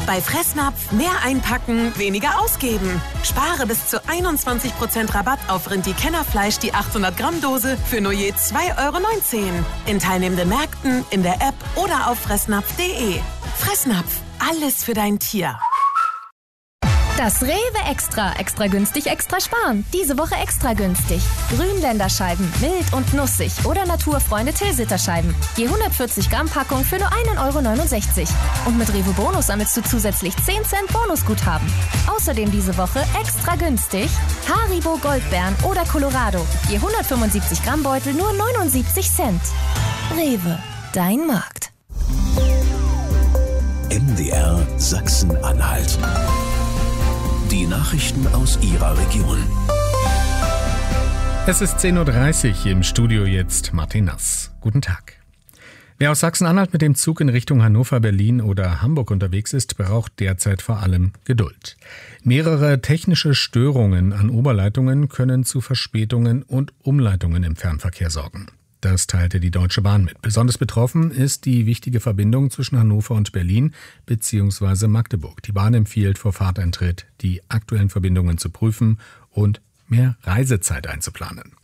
Bei Fressnapf mehr einpacken, weniger ausgeben. Spare bis zu 21% Rabatt auf Rindi-Kennerfleisch die 800 Gramm Dose für nur je 2,19 €. In teilnehmenden Märkten, in der App oder auf fressnapf.de. Fressnapf, alles für dein Tier. Das Rewe Extra. Extra günstig, extra sparen. Diese Woche extra günstig. Grünländerscheiben, mild und nussig oder Naturfreunde Tilsiterscheiben. Je 140 Gramm Packung für nur 1,69 €. Und mit Rewe Bonus sammelst du zusätzlich 10 Cent Bonusguthaben. Außerdem diese Woche extra günstig Haribo Goldbeeren oder Colorado. Je 175 Gramm Beutel nur 79 Cent. Rewe, dein Markt. MDR Sachsen-Anhalt. Die Nachrichten aus Ihrer Region. Es ist 10:30 Uhr, im Studio jetzt Martin Nass. Guten Tag. Wer aus Sachsen-Anhalt mit dem Zug in Richtung Hannover, Berlin oder Hamburg unterwegs ist, braucht derzeit vor allem Geduld. Mehrere technische Störungen an Oberleitungen können zu Verspätungen und Umleitungen im Fernverkehr sorgen. Das teilte die Deutsche Bahn mit. Besonders betroffen ist die wichtige Verbindung zwischen Hannover und Berlin bzw. Magdeburg. Die Bahn empfiehlt vor Fahrteintritt, die aktuellen Verbindungen zu prüfen und mehr Reisezeit einzuplanen.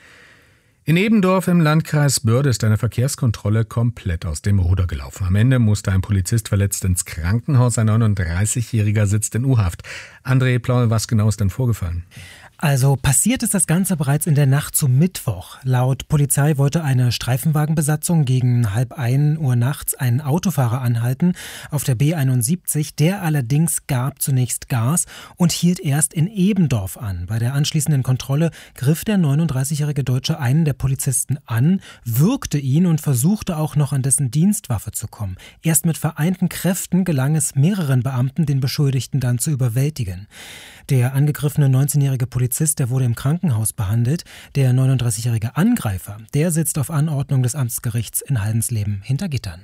In Ebendorf im Landkreis Börde ist eine Verkehrskontrolle komplett aus dem Ruder gelaufen. Am Ende musste ein Polizist verletzt ins Krankenhaus. Ein 39-Jähriger sitzt in U-Haft. André Plaul, was genau ist denn vorgefallen? Also passiert ist das Ganze bereits in der Nacht zum Mittwoch. Laut Polizei wollte eine Streifenwagenbesatzung gegen 0:30 Uhr nachts einen Autofahrer anhalten auf der B71. Der allerdings gab zunächst Gas und hielt erst in Ebendorf an. Bei der anschließenden Kontrolle griff der 39-jährige Deutsche einen der Polizisten an, würgte ihn und versuchte auch noch an dessen Dienstwaffe zu kommen. Erst mit vereinten Kräften gelang es mehreren Beamten, den Beschuldigten dann zu überwältigen. Der angegriffene 19-jährige Polizist, der wurde im Krankenhaus behandelt. Der 39-jährige Angreifer, der sitzt auf Anordnung des Amtsgerichts in Haldensleben hinter Gittern.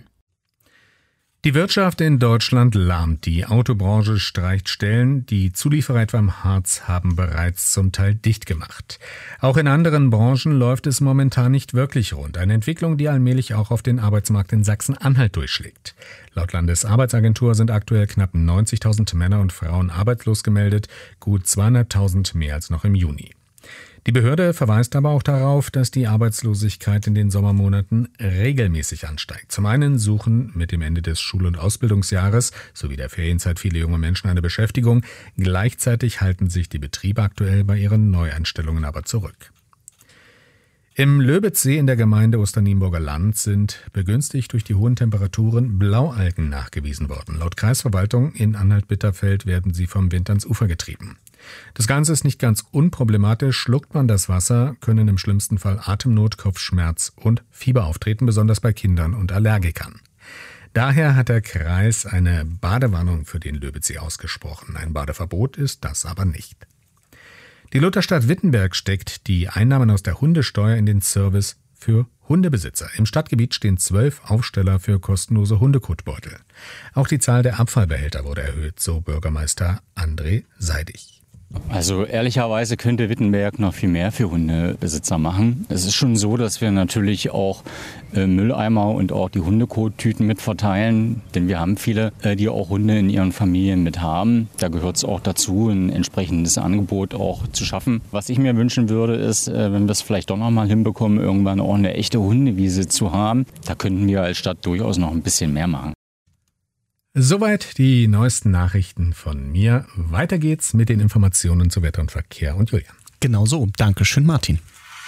Die Wirtschaft in Deutschland lahmt. Die Autobranche streicht Stellen. Die Zulieferer etwa im Harz haben bereits zum Teil dicht gemacht. Auch in anderen Branchen läuft es momentan nicht wirklich rund. Eine Entwicklung, die allmählich auch auf den Arbeitsmarkt in Sachsen-Anhalt durchschlägt. Laut Landesarbeitsagentur sind aktuell knapp 90.000 Männer und Frauen arbeitslos gemeldet, gut 200.000 mehr als noch im Juni. Die Behörde verweist aber auch darauf, dass die Arbeitslosigkeit in den Sommermonaten regelmäßig ansteigt. Zum einen suchen mit dem Ende des Schul- und Ausbildungsjahres sowie der Ferienzeit viele junge Menschen eine Beschäftigung. Gleichzeitig halten sich die Betriebe aktuell bei ihren Neueinstellungen aber zurück. Im Löbitzsee in der Gemeinde Osternienburger Land sind begünstigt durch die hohen Temperaturen Blaualgen nachgewiesen worden. Laut Kreisverwaltung in Anhalt-Bitterfeld werden sie vom Wind ans Ufer getrieben. Das Ganze ist nicht ganz unproblematisch. Schluckt man das Wasser, können im schlimmsten Fall Atemnot, Kopfschmerz und Fieber auftreten, besonders bei Kindern und Allergikern. Daher hat der Kreis eine Badewarnung für den Löbitzsee ausgesprochen. Ein Badeverbot ist das aber nicht. Die Lutherstadt Wittenberg steckt die Einnahmen aus der Hundesteuer in den Service für Hundebesitzer. Im Stadtgebiet stehen 12 Aufsteller für kostenlose Hundekotbeutel. Auch die Zahl der Abfallbehälter wurde erhöht, so Bürgermeister André Seidig. Also ehrlicherweise könnte Wittenberg noch viel mehr für Hundebesitzer machen. Es ist schon so, dass wir natürlich auch Mülleimer und auch die Hundekottüten mit verteilen, denn wir haben viele, die auch Hunde in ihren Familien mit haben. Da gehört es auch dazu, ein entsprechendes Angebot auch zu schaffen. Was ich mir wünschen würde, ist, wenn wir es vielleicht doch noch mal hinbekommen, irgendwann auch eine echte Hundewiese zu haben. Da könnten wir als Stadt durchaus noch ein bisschen mehr machen. Soweit die neuesten Nachrichten von mir. Weiter geht's mit den Informationen zu Wetter und Verkehr und Julian. Genau so. Dankeschön, Martin.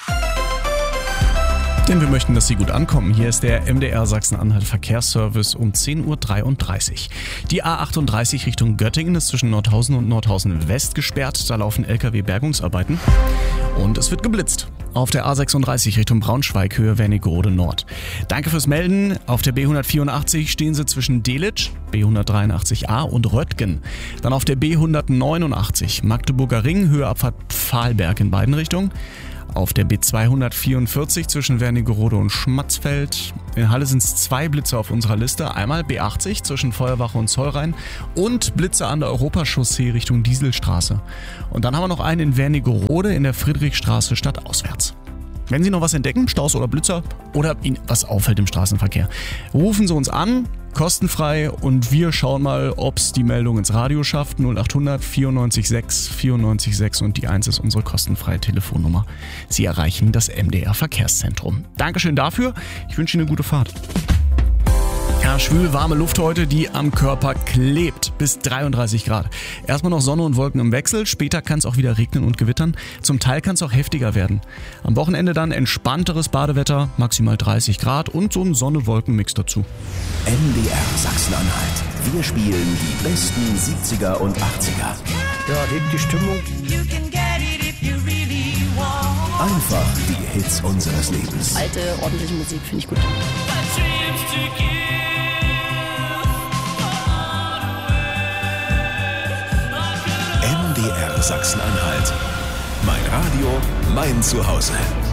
Denn wir möchten, dass Sie gut ankommen. Hier ist der MDR Sachsen-Anhalt Verkehrsservice um 10:33 Uhr. Die A38 Richtung Göttingen ist zwischen Nordhausen und Nordhausen West gesperrt. Da laufen LKW-Bergungsarbeiten. Und es wird geblitzt. Auf der A36 Richtung Braunschweig, Höhe Wernigerode Nord. Danke fürs Melden. Auf der B184 stehen Sie zwischen Delitzsch, B183a und Röttgen. Dann auf der B189 Magdeburger Ring, Höhe Abfahrt Pfahlberg in beiden Richtungen. Auf der B244 zwischen Wernigerode und Schmatzfeld. In Halle sind es 2 Blitze auf unserer Liste. Einmal B80 zwischen Feuerwache und Zollrhein und Blitze an der Europachaussee Richtung Dieselstraße. Und dann haben wir noch einen in Wernigerode in der Friedrichstraße stadtauswärts. Wenn Sie noch was entdecken, Staus oder Blitzer oder Ihnen was auffällt im Straßenverkehr, rufen Sie uns an, kostenfrei und wir schauen mal, ob es die Meldung ins Radio schafft. 0800 94 6 und die 1 ist unsere kostenfreie Telefonnummer. Sie erreichen das MDR Verkehrszentrum. Dankeschön dafür. Ich wünsche Ihnen eine gute Fahrt. Ja, schwül warme Luft heute, die am Körper klebt. Bis 33 Grad. Erstmal noch Sonne und Wolken im Wechsel. Später kann es auch wieder regnen und gewittern. Zum Teil kann es auch heftiger werden. Am Wochenende dann entspannteres Badewetter, maximal 30 Grad und so ein Sonne-Wolken-Mix dazu. MDR Sachsen-Anhalt. Wir spielen die besten 70er und 80er. Ja, hebt die Stimmung. Einfach die Hits unseres Lebens. Alte, ordentliche Musik finde ich gut. MDR Sachsen-Anhalt. Mein Radio, mein Zuhause.